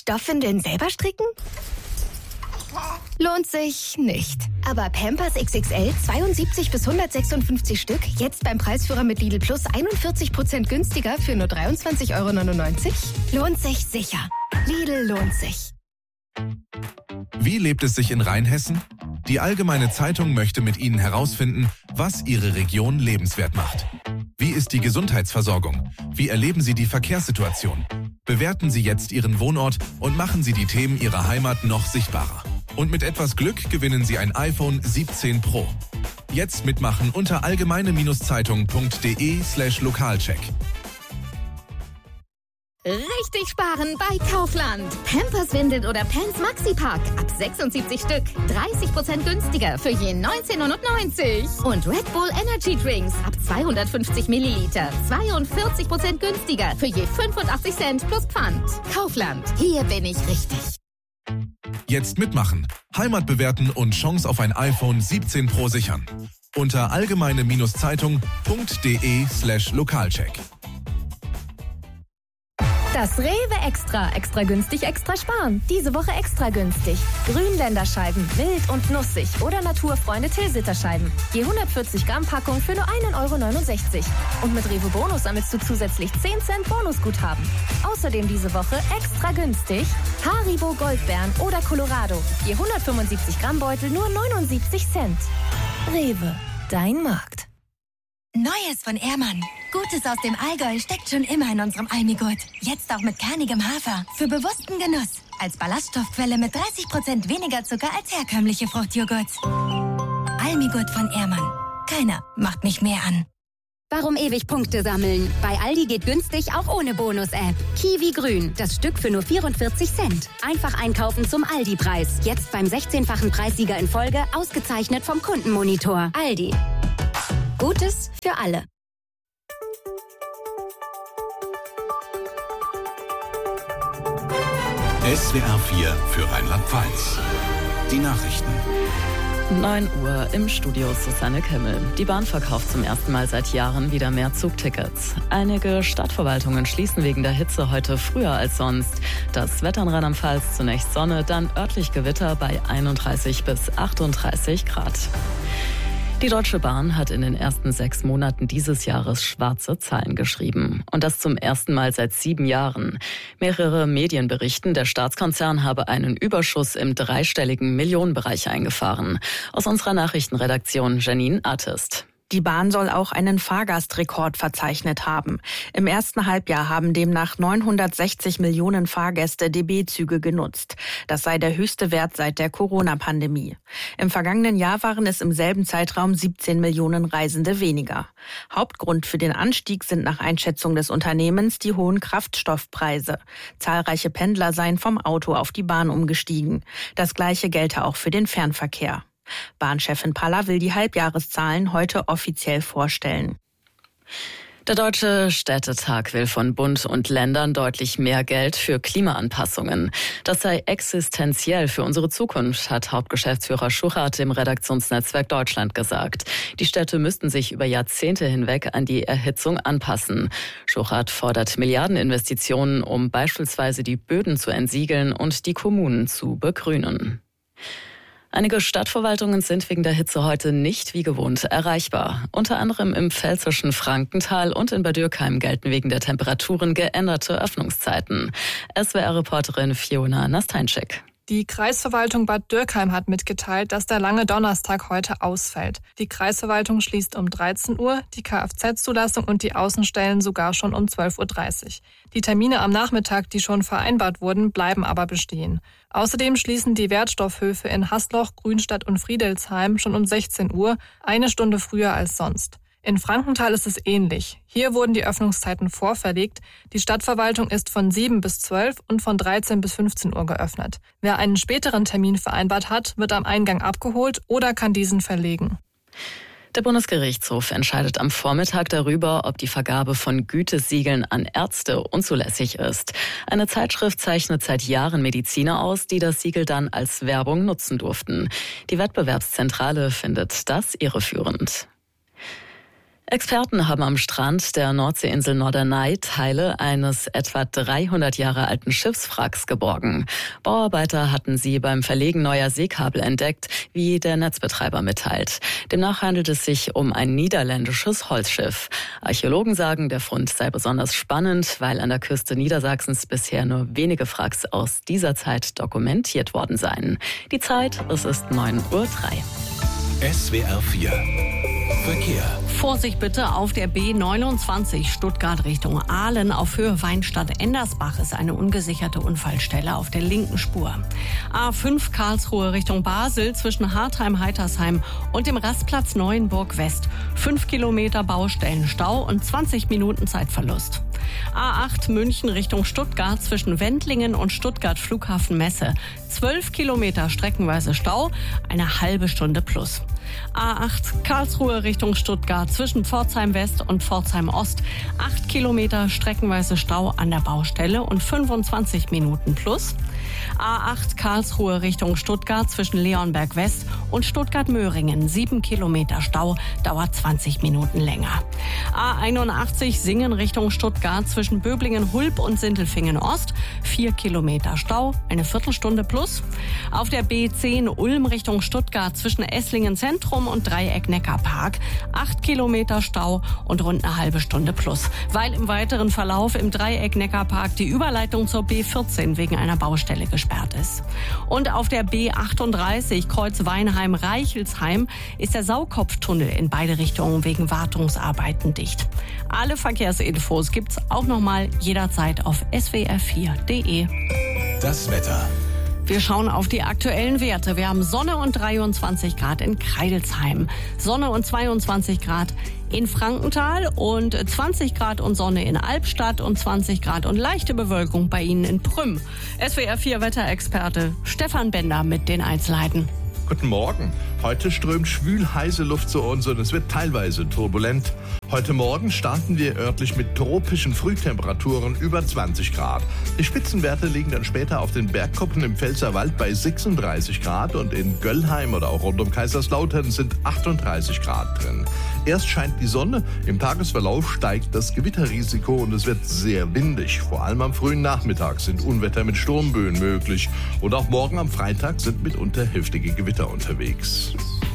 Stoffwindeln selber stricken? Lohnt sich nicht. Aber Pampers XXL 72 bis 156 Stück, jetzt beim Preisführer mit Lidl Plus 41% günstiger für nur 23,99 €? Lohnt sich sicher. Lidl lohnt sich. Wie lebt es sich in Rheinhessen? Die Allgemeine Zeitung möchte mit Ihnen herausfinden, was Ihre Region lebenswert macht. Wie ist die Gesundheitsversorgung? Wie erleben Sie die Verkehrssituation? Bewerten Sie jetzt Ihren Wohnort und machen Sie die Themen Ihrer Heimat noch sichtbarer. Und mit etwas Glück gewinnen Sie ein iPhone 17 Pro. Jetzt mitmachen unter allgemeine-zeitung.de/Lokalcheck. Richtig sparen bei Kaufland. Pampers Windeln oder Pants Maxi-Pack ab 76 Stück. 30% günstiger für je 19,99 €. Und Red Bull Energy Drinks ab 250 Milliliter. 42% günstiger für je 85 Cent plus Pfand. Kaufland. Hier bin ich richtig. Jetzt mitmachen, Heimat bewerten und Chance auf ein iPhone 17 Pro sichern. Unter allgemeine-zeitung.de/Lokalcheck. Das Rewe Extra. Extra günstig, extra sparen. Diese Woche extra günstig. Grünländerscheiben, wild und nussig oder Naturfreunde Tilsiterscheiben. Je 140 Gramm Packung für nur 1,69 €. Und mit Rewe Bonus sammelst du zusätzlich 10 Cent Bonusguthaben. Außerdem diese Woche extra günstig Haribo Goldbeeren oder Colorado. Je 175 Gramm Beutel nur 79 Cent. Rewe, dein Markt. Neues von Ehrmann. Gutes aus dem Allgäu steckt schon immer in unserem Almigurt. Jetzt auch mit kernigem Hafer. Für bewussten Genuss. Als Ballaststoffquelle mit 30% weniger Zucker als herkömmliche Fruchtjoghurts. Almigurt von Ehrmann. Keiner macht mich mehr an. Warum ewig Punkte sammeln? Bei Aldi geht günstig auch ohne Bonus-App. Kiwi Grün, das Stück für nur 44 Cent. Einfach einkaufen zum Aldi-Preis. Jetzt beim 16-fachen Preissieger in Folge, ausgezeichnet vom Kundenmonitor. Aldi. Gutes für alle. SWR 4 für Rheinland-Pfalz. Die Nachrichten. 9 Uhr im Studio Susanne Kimmel. Die Bahn verkauft zum ersten Mal seit Jahren wieder mehr Zugtickets. Einige Stadtverwaltungen schließen wegen der Hitze heute früher als sonst. Das Wetter in Rheinland-Pfalz, zunächst Sonne, dann örtlich Gewitter bei 31 bis 38 Grad. Die Deutsche Bahn hat in den ersten 6 Monaten dieses Jahres schwarze Zahlen geschrieben. Und das zum ersten Mal seit 7 Jahren. Mehrere Medien berichten, der Staatskonzern habe einen Überschuss im dreistelligen Millionenbereich eingefahren. Aus unserer Nachrichtenredaktion Janine Artist. Die Bahn soll auch einen Fahrgastrekord verzeichnet haben. Im ersten Halbjahr haben demnach 960 Millionen Fahrgäste DB-Züge genutzt. Das sei der höchste Wert seit der Corona-Pandemie. Im vergangenen Jahr waren es im selben Zeitraum 17 Millionen Reisende weniger. Hauptgrund für den Anstieg sind nach Einschätzung des Unternehmens die hohen Kraftstoffpreise. Zahlreiche Pendler seien vom Auto auf die Bahn umgestiegen. Das Gleiche gelte auch für den Fernverkehr. Bahnchefin Paller will die Halbjahreszahlen heute offiziell vorstellen. Der Deutsche Städtetag will von Bund und Ländern deutlich mehr Geld für Klimaanpassungen. Das sei existenziell für unsere Zukunft, hat Hauptgeschäftsführer Schuchart dem Redaktionsnetzwerk Deutschland gesagt. Die Städte müssten sich über Jahrzehnte hinweg an die Erhitzung anpassen. Schuchart fordert Milliardeninvestitionen, um beispielsweise die Böden zu entsiegeln und die Kommunen zu begrünen. Einige Stadtverwaltungen sind wegen der Hitze heute nicht wie gewohnt erreichbar. Unter anderem im pfälzischen Frankenthal und in Bad Dürkheim gelten wegen der Temperaturen geänderte Öffnungszeiten. SWR-Reporterin Fiona Nasteinczyk. Die Kreisverwaltung Bad Dürkheim hat mitgeteilt, dass der lange Donnerstag heute ausfällt. Die Kreisverwaltung schließt um 13 Uhr, die Kfz-Zulassung und die Außenstellen sogar schon um 12:30 Uhr. Die Termine am Nachmittag, die schon vereinbart wurden, bleiben aber bestehen. Außerdem schließen die Wertstoffhöfe in Hasloch, Grünstadt und Friedelsheim schon um 16 Uhr, eine Stunde früher als sonst. In Frankenthal ist es ähnlich. Hier wurden die Öffnungszeiten vorverlegt. Die Stadtverwaltung ist von 7 bis 12 und von 13 bis 15 Uhr geöffnet. Wer einen späteren Termin vereinbart hat, wird am Eingang abgeholt oder kann diesen verlegen. Der Bundesgerichtshof entscheidet am Vormittag darüber, ob die Vergabe von Gütesiegeln an Ärzte unzulässig ist. Eine Zeitschrift zeichnet seit Jahren Mediziner aus, die das Siegel dann als Werbung nutzen durften. Die Wettbewerbszentrale findet das irreführend. Experten haben am Strand der Nordseeinsel Norderney Teile eines etwa 300 Jahre alten Schiffswracks geborgen. Bauarbeiter hatten sie beim Verlegen neuer Seekabel entdeckt, wie der Netzbetreiber mitteilt. Demnach handelt es sich um ein niederländisches Holzschiff. Archäologen sagen, der Fund sei besonders spannend, weil an der Küste Niedersachsens bisher nur wenige Wracks aus dieser Zeit dokumentiert worden seien. Die Zeit, es ist 9:03 Uhr. SWR 4 Verkehr. Vorsicht bitte auf der B29 Stuttgart Richtung Aalen auf Höhe Weinstadt-Endersbach ist eine ungesicherte Unfallstelle auf der linken Spur. A5 Karlsruhe Richtung Basel zwischen Hartheim-Heitersheim und dem Rastplatz Neuenburg West. 5 Kilometer Baustellenstau und 20 Minuten Zeitverlust. A8 München Richtung Stuttgart zwischen Wendlingen und Stuttgart Flughafen Messe. 12 Kilometer streckenweise Stau, eine halbe Stunde plus. A8 Karlsruhe Richtung Stuttgart zwischen Pforzheim West und Pforzheim Ost. 8 Kilometer streckenweise Stau an der Baustelle und 25 Minuten plus. A8 Karlsruhe Richtung Stuttgart zwischen Leonberg West und Stuttgart-Möhringen. 7 Kilometer Stau, dauert 20 Minuten länger. A81 Singen Richtung Stuttgart zwischen Böblingen-Hulb und Sindelfingen Ost. 4 Kilometer Stau, eine Viertelstunde plus. Auf der B10 Ulm Richtung Stuttgart zwischen Esslingen Zentrum und Dreieck Neckarpark. 8 Kilometer Stau und rund eine halbe Stunde plus. Weil im weiteren Verlauf im Dreieck Neckarpark die Überleitung zur B14 wegen einer Baustelle gesperrt ist. Und auf der B38 Kreuz Weinheim-Reichelsheim ist der Saukopftunnel in beide Richtungen wegen Wartungsarbeiten dicht. Alle Verkehrsinfos gibt's auch nochmal jederzeit auf swr4.de. Das Wetter. Wir schauen auf die aktuellen Werte. Wir haben Sonne und 23 Grad in Kreidelsheim, Sonne und 22 Grad in Frankenthal und 20 Grad und Sonne in Albstadt und 20 Grad und leichte Bewölkung bei Ihnen in Prüm. SWR 4 Wetterexperte Stefan Bender mit den Einzelheiten. Guten Morgen. Heute strömt schwül heiße Luft zu uns und es wird teilweise turbulent. Heute Morgen starten wir örtlich mit tropischen Frühtemperaturen über 20 Grad. Die Spitzenwerte liegen dann später auf den Bergkuppen im Pfälzerwald bei 36 Grad und in Göllheim oder auch rund um Kaiserslautern sind 38 Grad drin. Erst scheint die Sonne, im Tagesverlauf steigt das Gewitterrisiko und es wird sehr windig. Vor allem am frühen Nachmittag sind Unwetter mit Sturmböen möglich und auch morgen am Freitag sind mitunter heftige Gewitter unterwegs.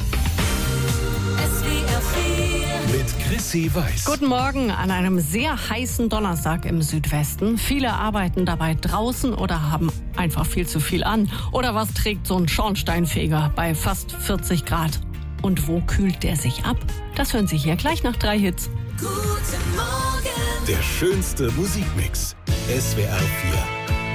Mit Chrissy Weiß. Guten Morgen an einem sehr heißen Donnerstag im Südwesten. Viele arbeiten dabei draußen oder haben einfach viel zu viel an. Oder was trägt so ein Schornsteinfeger bei fast 40 Grad? Und wo kühlt der sich ab? Das hören Sie hier gleich nach 3 Hits. Guten Morgen. Der schönste Musikmix. SWR 4.